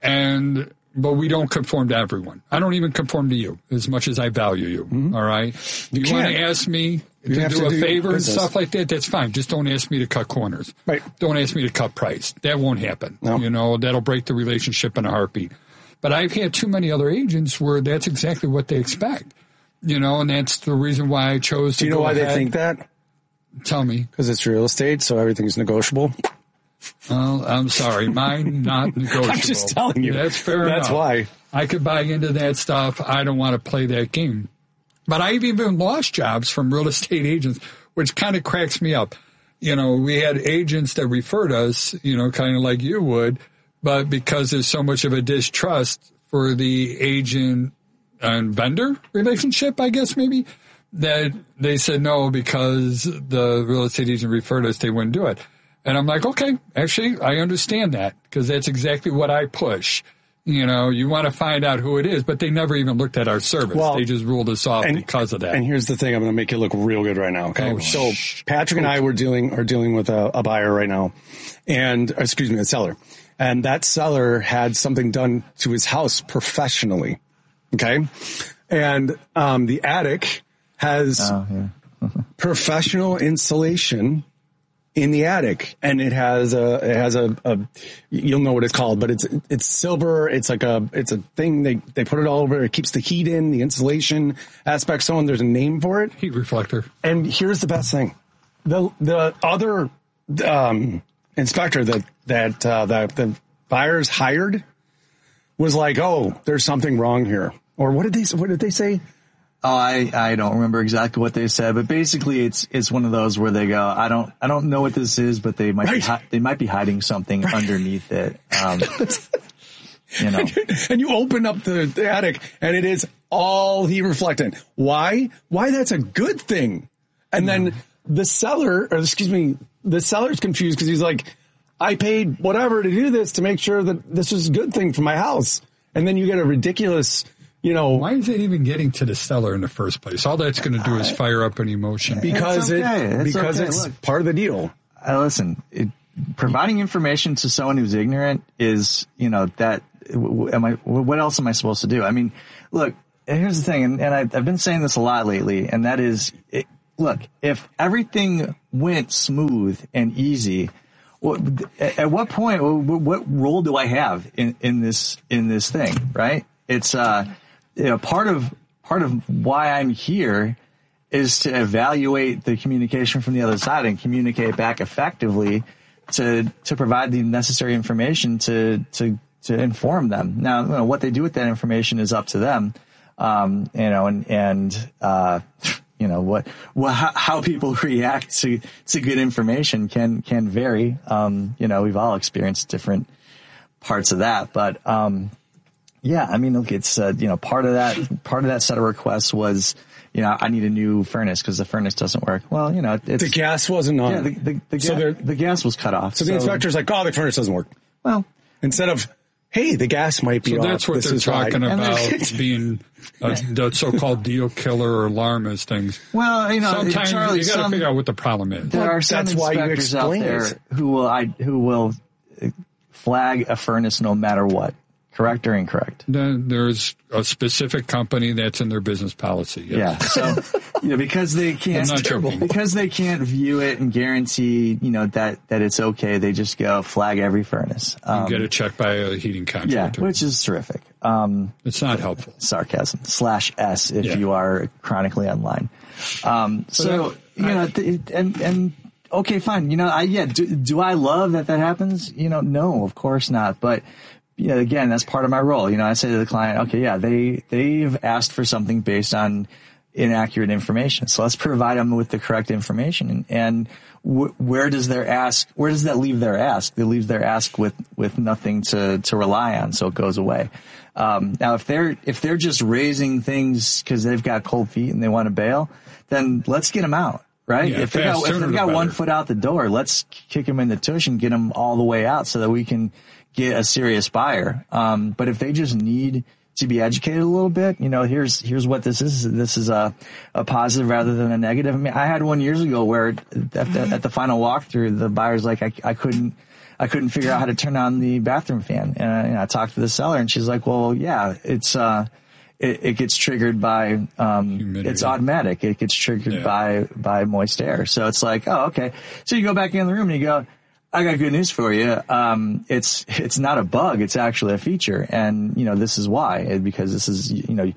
Speaker 2: But we don't conform to everyone. I don't even conform to you as much as I value you. Mm-hmm. All right. You want to ask me to do a favor and stuff like that? That's fine. Just don't ask me to cut corners.
Speaker 1: Right.
Speaker 2: Don't ask me to cut price. That won't happen. No. That'll break the relationship in a heartbeat. But I've had too many other agents where that's exactly what they expect. And that's the reason why I chose to go ahead.
Speaker 1: Do you know why they think that?
Speaker 2: Tell me.
Speaker 1: Because it's real estate, so everything's negotiable.
Speaker 2: Well, I'm sorry. Mine, not negotiable.
Speaker 1: I'm just telling you.
Speaker 2: That's fair enough.
Speaker 1: That's why.
Speaker 2: I could buy into that stuff. I don't want to play that game. But I've even lost jobs from real estate agents, which kind of cracks me up. We had agents that referred us, kind of like you would, but because there's so much of a distrust for the agent and vendor relationship, I guess maybe, that they said no because the real estate agent referred us, they wouldn't do it. And I'm like, okay, actually, I understand that because that's exactly what I push. You want to find out who it is, but they never even looked at our service. Well, they just ruled us off because of that.
Speaker 1: And here's the thing. I'm going to make you look real good right now. Okay. So Patrick and I are dealing with a buyer right now a seller. And that seller had something done to his house professionally. Okay. And, the attic has professional insulation in the attic, and it has a you'll know what it's called, but it's silver. It's it's a thing they put it all over. It keeps the heat in, the insulation aspect. So on, there's a name for it.
Speaker 2: Heat reflector.
Speaker 1: And here's the best thing: the other inspector that the buyers hired was like, oh, there's something wrong here, or what did they say?
Speaker 4: Oh, I don't remember exactly what they said, but basically it's one of those where they go, I don't know what this is, but they might be hiding something underneath it.
Speaker 1: And you open up the attic and it is all heat reflectant. Why? That's a good thing. And then the seller's confused because he's like, I paid whatever to do this to make sure that this is a good thing for my house. And then you get a ridiculous,
Speaker 2: Why is it even getting to the seller in the first place? All that's going to do is fire up an emotion.
Speaker 1: Because it's part of the deal.
Speaker 4: Listen, providing information to someone who's ignorant is, what else am I supposed to do? I mean, look, here's the thing, and I've been saying this a lot lately, and that is, look, if everything went smooth and easy, at what point, what role do I have in this thing, right? It's part of why I'm here is to evaluate the communication from the other side and communicate back effectively to provide the necessary information to inform them. Now, what they do with that information is up to them. How people react to good information can vary. We've all experienced different parts of that, but, look, it's, part of that set of requests was, I need a new furnace because the furnace doesn't work. Well, the
Speaker 1: gas wasn't on.
Speaker 4: Yeah, the gas was cut off.
Speaker 1: So the inspector's like, oh, the furnace doesn't work. Well, instead of, hey, the gas might be off.
Speaker 2: So that's what they're talking about, being the so-called deal killer or alarmist things.
Speaker 4: Well,
Speaker 2: sometimes
Speaker 4: Charlie,
Speaker 2: you got to figure out what the problem is.
Speaker 4: There are some inspectors out there who will flag a furnace no matter what. Correct or incorrect?
Speaker 2: There's a specific company that's in their business policy. Yes.
Speaker 4: Yeah. So, because they can't view it and guarantee, that it's okay. They just go flag every furnace.
Speaker 2: You get it checked by a heating contractor.
Speaker 4: Yeah, which is terrific.
Speaker 2: It's not helpful.
Speaker 4: Sarcasm /S if you are chronically online. Okay, fine. Do I love that happens? No, of course not. But again, that's part of my role. I say to the client, okay, yeah, they've asked for something based on inaccurate information. So let's provide them with the correct information. And where does that leave their ask? They leave their ask with nothing to rely on. So it goes away. Now, if they're just raising things because they've got cold feet and they want to bail, then let's get them out. Right?
Speaker 2: Yeah,
Speaker 4: if they've got 1 foot out the door, let's kick them in the tush and get them all the way out so that we can get a serious buyer. But if they just need to be educated a little bit, here's what this is. This is a positive rather than a negative. I mean, I had one years ago where at the final walkthrough, the buyer's like, I couldn't figure out how to turn on the bathroom fan. And I talked to the seller and she's like, well, yeah, it's, it gets triggered by, it's automatic. It gets triggered by moist air. So it's like, oh, okay. So you go back in the room and you go, I got good news for you. It's not a bug. It's actually a feature. And, this is why, because this is,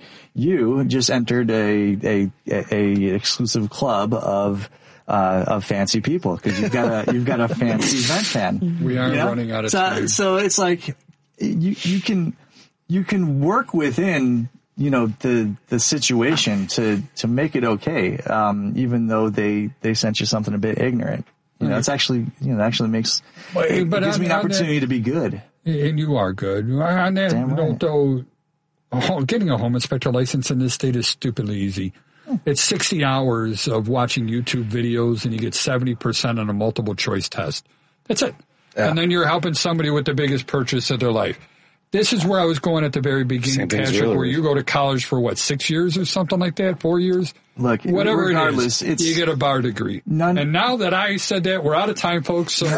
Speaker 4: you just entered a exclusive club of fancy people because you've got a fancy vent fan.
Speaker 2: We are running out of time.
Speaker 4: So it's like you can work within, the situation to make it okay. Even though they sent you something a bit ignorant. It's actually, actually makes, it gives me an opportunity to be good.
Speaker 2: And you are good. On that note, though, getting a home inspector license in this state is stupidly easy. It's 60 hours of watching YouTube videos and you get 70% on a multiple choice test. That's it. Yeah. And then you're helping somebody with the biggest purchase of their life. This is where I was going at the very beginning, Patrick, where you go to college for 6 years or something like that, 4 years?
Speaker 4: Look,
Speaker 2: whatever it is, you get a bar degree. And now that I said that, we're out of time, folks. So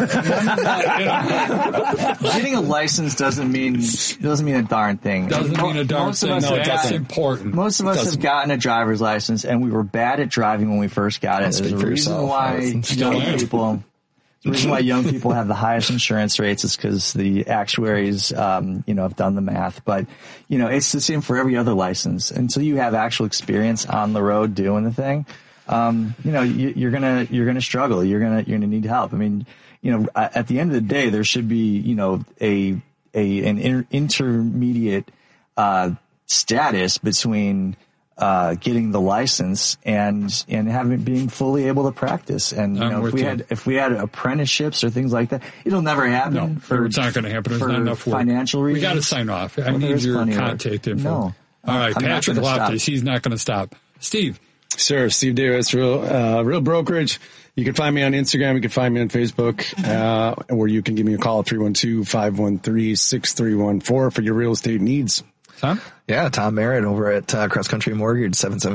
Speaker 4: getting a license doesn't mean a darn thing.
Speaker 2: Doesn't mean a darn thing. That's important.
Speaker 4: Most of us have gotten a driver's license, and we were bad at driving when we first got it. There's a reason why the reason why young people have the highest insurance rates is because the actuaries, have done the math. But, it's the same for every other license. Until you have actual experience on the road doing the thing, you're gonna struggle. You're gonna need help. I mean, at the end of the day, there should be, an intermediate status between getting the license and being fully able to practice. And if we had apprenticeships or things like that, it'll never happen.
Speaker 2: No, it's not going to happen. There's not enough work.
Speaker 4: Financial reasons.
Speaker 2: We got to sign off. I need your contact info.
Speaker 4: No.
Speaker 2: All right, Patrick Loftus. He's not going to stop. Steve.
Speaker 1: Sure, Steve Davis, Real Brokerage. You can find me on Instagram. You can find me on Facebook, or you can give me a call at 312-513-6314 for your real estate needs.
Speaker 3: Tom? Yeah, Tom Merritt over at Cross Country Mortgage,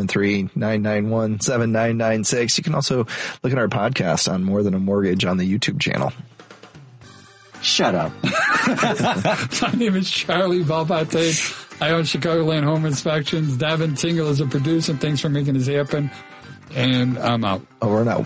Speaker 3: 773-991-7996. You can also look at our podcast on More Than a Mortgage on the YouTube channel.
Speaker 4: Shut up.
Speaker 2: My name is Charlie Valvate. I own Chicagoland Home Inspections. Davin Tingle is a producer. Thanks for making this happen. And I'm out.
Speaker 3: Over and out.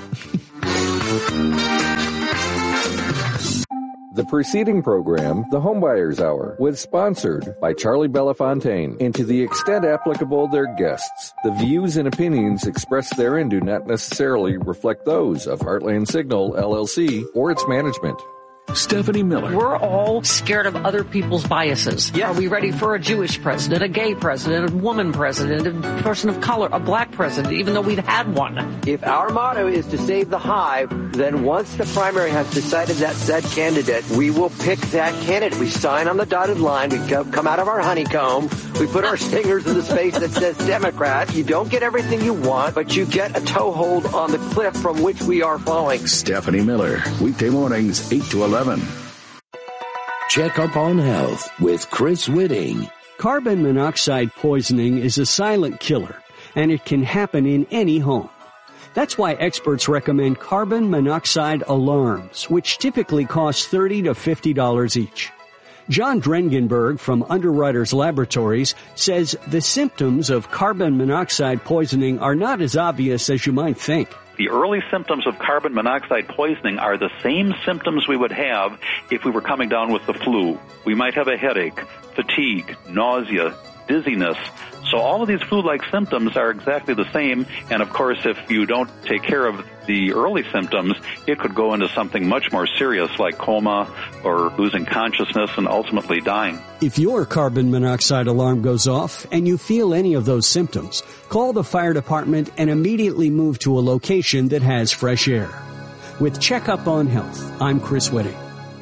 Speaker 5: The preceding program, The Homebuyers Hour, was sponsored by Charlie Belafontaine, and to the extent applicable their guests. The views and opinions expressed therein do not necessarily reflect those of Heartland Signal, LLC, or its management.
Speaker 6: Stephanie Miller.
Speaker 7: We're all scared of other people's biases. Yeah. Are we ready for a Jewish president, a gay president, a woman president, a person of color, a black president, even though we've had one?
Speaker 8: If our motto is to save the hive, then once the primary has decided that said candidate, we will pick that candidate. We sign on the dotted line. We come out of our honeycomb. We put our fingers in the space that says Democrat. You don't get everything you want, but you get a toehold on the cliff from which we are falling.
Speaker 6: Stephanie Miller, weekday mornings, 8 to 11.
Speaker 9: Check Up on Health with Chris Whitting.
Speaker 10: Carbon monoxide poisoning is a silent killer, and it can happen in any home. That's why experts recommend carbon monoxide alarms, which typically cost $30 to $50 each. John Drengenberg from Underwriters Laboratories says the symptoms of carbon monoxide poisoning are not as obvious as you might think.
Speaker 11: The early symptoms of carbon monoxide poisoning are the same symptoms we would have if we were coming down with the flu. We might have a headache, fatigue, nausea, dizziness. So all of these flu-like symptoms are exactly the same. And of course, if you don't take care of the early symptoms, it could go into something much more serious like coma or losing consciousness and ultimately dying.
Speaker 10: If your carbon monoxide alarm goes off and you feel any of those symptoms, call the fire department and immediately move to a location that has fresh air. With Checkup on Health, I'm Chris Whitting.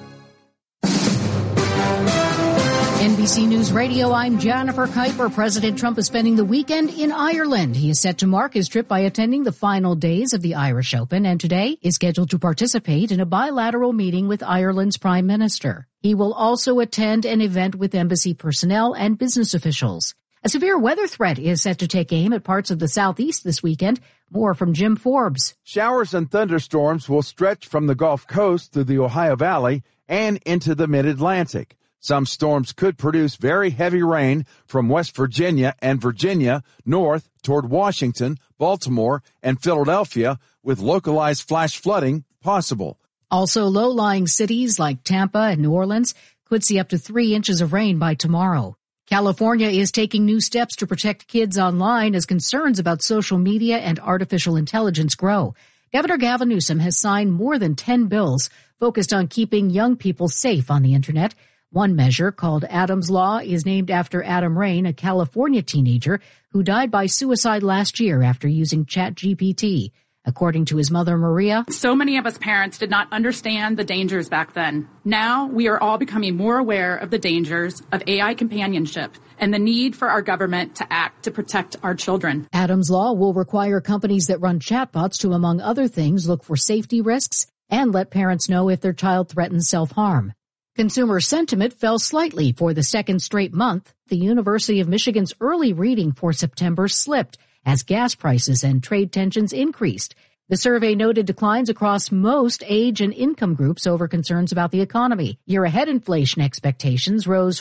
Speaker 12: NBC News Radio, I'm Jennifer Kuiper. President Trump is spending the weekend in Ireland. He is set to mark his trip by attending the final days of the Irish Open, and today is scheduled to participate in a bilateral meeting with Ireland's Prime Minister. He will also attend an event with embassy personnel and business officials. A severe weather threat is set to take aim at parts of the southeast this weekend. More from Jim Forbes.
Speaker 13: Showers and thunderstorms will stretch from the Gulf Coast through the Ohio Valley and into the mid-Atlantic. Some storms could produce very heavy rain from West Virginia and Virginia north toward Washington, Baltimore, and Philadelphia, with localized flash flooding possible.
Speaker 12: Also, low-lying cities like Tampa and New Orleans could see up to 3 inches of rain by tomorrow. California is taking new steps to protect kids online as concerns about social media and artificial intelligence grow. Governor Gavin Newsom has signed more than 10 bills focused on keeping young people safe on the Internet. One measure, called Adam's Law, is named after Adam Rain, a California teenager who died by suicide last year after using ChatGPT. According to his mother, Maria,
Speaker 14: so many of us parents did not understand the dangers back then. Now we are all becoming more aware of the dangers of AI companionship and the need for our government to act to protect our children.
Speaker 12: Adam's Law will require companies that run chatbots to, among other things, look for safety risks and let parents know if their child threatens self-harm. Consumer sentiment fell slightly for the second straight month. The University of Michigan's early reading for September slipped as gas prices and trade tensions increased. The survey noted declines across most age and income groups over concerns about the economy. Year-ahead inflation expectations rose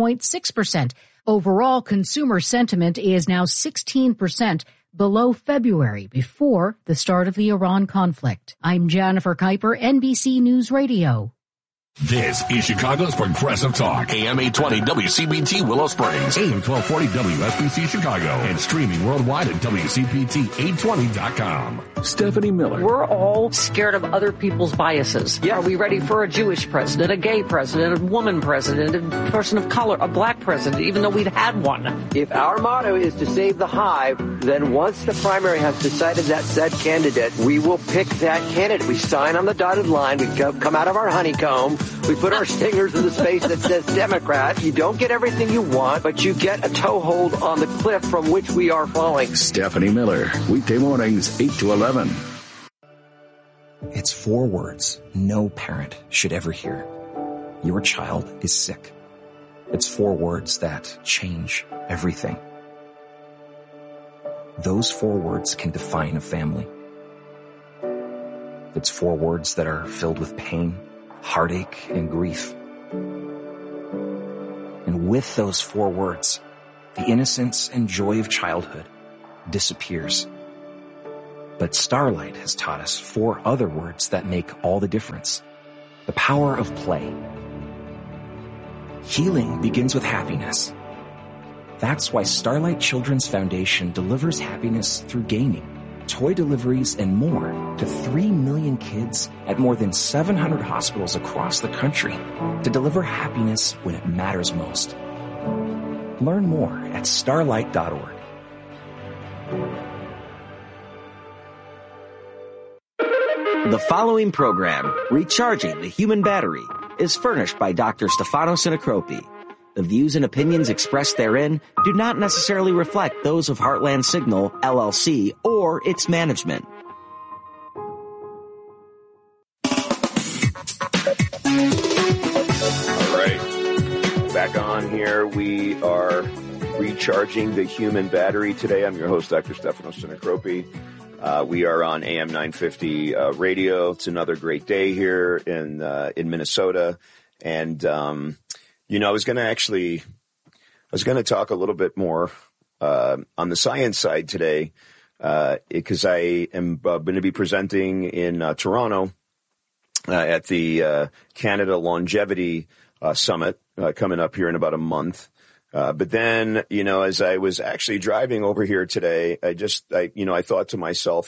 Speaker 12: 4.6%. Overall, consumer sentiment is now 16% below February, before the start of the Iran conflict. I'm Jennifer Kuiper, NBC News Radio.
Speaker 6: This is Chicago's Progressive Talk. AM 820 WCBT Willow Springs. AM 1240 WSBC Chicago. And streaming worldwide at WCPT820.com. Stephanie Miller.
Speaker 7: We're all scared of other people's biases. Yeah. Are we ready for a Jewish president, a gay president, a woman president, a person of color, a black president, even though we've had one?
Speaker 8: If our motto is to save the hive, then once the primary has decided that said candidate, we will pick that candidate. We sign on the dotted line. We come out of our honeycomb. We put our fingers in the space that says Democrat. You don't get everything you want, but you get a toehold on the cliff from which we are falling.
Speaker 6: Stephanie Miller, weekday mornings, 8 to 11.
Speaker 15: It's 4 words no parent should ever hear. Your child is sick. It's 4 words that change everything. Those 4 words can define a family. It's 4 words that are filled with pain, heartache, and grief. And with those 4 words the innocence and joy of childhood disappears. But Starlight has taught us 4 other words that make all the difference. The power of play. Healing begins with happiness. That's why Starlight Children's Foundation delivers happiness through gaming, toy deliveries, and more to 3 million kids at more than 700 hospitals across the country to deliver happiness when it matters most. Learn more at starlight.org.
Speaker 16: The following program, Recharging the Human Battery, is furnished by Dr. Stefano Sinacropi. The views and opinions expressed therein do not necessarily reflect those of Heartland Signal, LLC, or its management.
Speaker 17: All right. Back on here. We are recharging the human battery today. I'm your host, Dr. Stefano Sinacropi. We are on AM 950 radio. It's another great day here in Minnesota. And, I was going to talk a little bit more on the science side today because I am going to be presenting in Toronto at the Canada Longevity Summit coming up here in about a month. But then, as I was actually driving over here today, I thought to myself,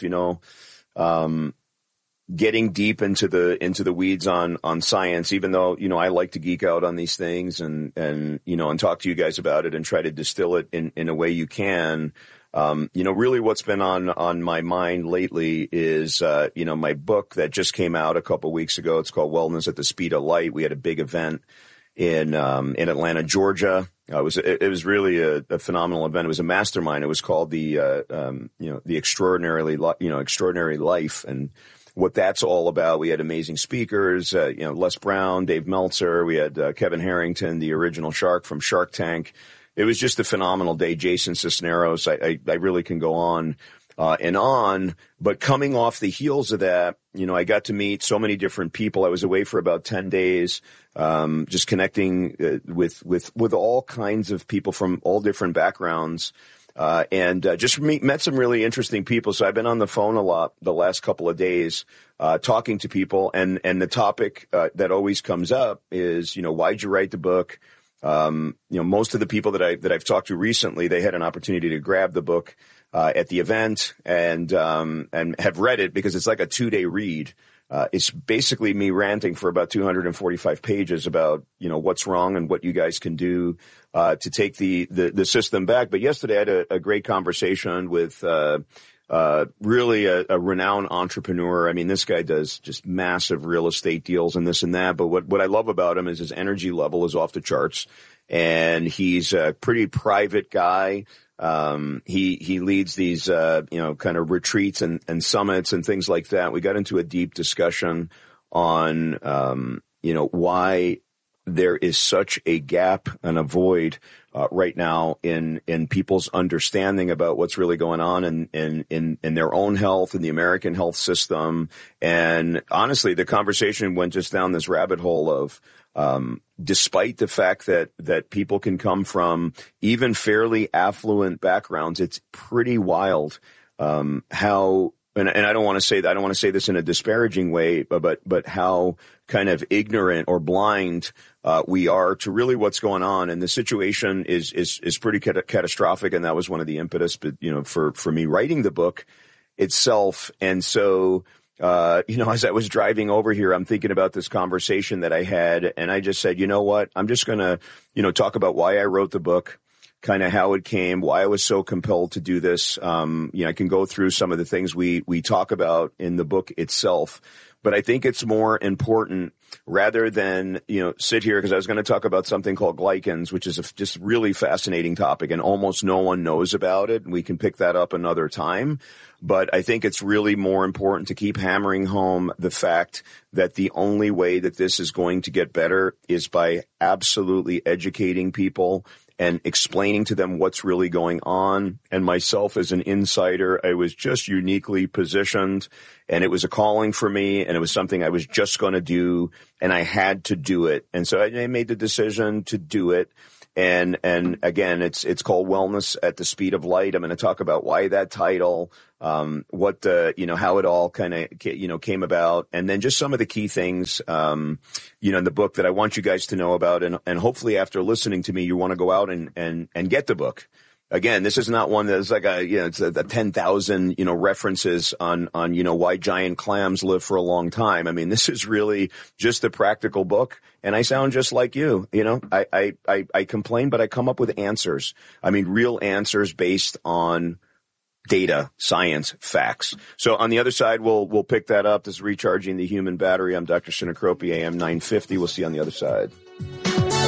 Speaker 17: getting deep into the weeds on science, even though, I like to geek out on these things and talk to you guys about it and try to distill it in a way you can. Really what's been on my mind lately is, my book that just came out a couple weeks ago. It's called Wellness at the Speed of Light. We had a big event in Atlanta, Georgia. It was really a phenomenal event. It was a mastermind. It was called the Extraordinary Life. And what that's all about. We had amazing speakers, Les Brown, Dave Meltzer. We had Kevin Harrington, the original shark from Shark Tank. It was just a phenomenal day. Jason Cisneros. I really can go on and on. But coming off the heels of that, I got to meet so many different people. I was away for about 10 days, just connecting with all kinds of people from all different backgrounds. And just met some really interesting people. So I've been on the phone a lot the last couple of days, talking to people. And the topic, that always comes up is, why'd you write the book? Most of the people that I've talked to recently, they had an opportunity to grab the book, at the event and have read it because it's like a 2-day read. It's basically me ranting for about 245 pages about, what's wrong and what you guys can do, to take the system back. But yesterday I had a great conversation with, really a renowned entrepreneur. I mean, this guy does just massive real estate deals and this and that. But what I love about him is his energy level is off the charts and he's a pretty private guy. He leads these, kind of retreats and summits and things like that. We got into a deep discussion on, why there is such a gap and a void, right now in people's understanding about what's really going on in their own health and the American health system. And honestly, the conversation went just down this rabbit hole of, despite the fact that people can come from even fairly affluent backgrounds, it's pretty wild, how, and I don't want to say this in a disparaging way, but how kind of ignorant or blind, we are to really what's going on. And the situation is pretty catastrophic. And that was one of the impetus, but, for me writing the book itself. And so, as I was driving over here, I'm thinking about this conversation that I had, and I just said, you know what, I'm just going to, talk about why I wrote the book, kind of how it came, why I was so compelled to do this. I can go through some of the things we talk about in the book itself, but I think it's more important rather than, sit here, because I was going to talk about something called glycans, which is just really fascinating topic, and almost no one knows about it. And we can pick that up another time. But I think it's really more important to keep hammering home the fact that the only way that this is going to get better is by absolutely educating people and explaining to them what's really going on. And myself as an insider, I was just uniquely positioned, and it was a calling for me, and it was something I was just going to do, and I had to do it. And so I made the decision to do it. And again, it's called Wellness at the Speed of Light. I'm going to talk about why that title, what how it all kind of, came about, and then just some of the key things, in the book that I want you guys to know about. And hopefully after listening to me, you want to go out and get the book. Again, this is not one that's like it's a 10,000, references on, why giant clams live for a long time. I mean, this is really just a practical book. And I sound just like you, I complain, but I come up with answers. I mean, real answers based on data, science, facts. So on the other side, we'll pick that up. This is Recharging the Human Battery. I'm Dr. Sinacropi, AM 950. We'll see you on the other side.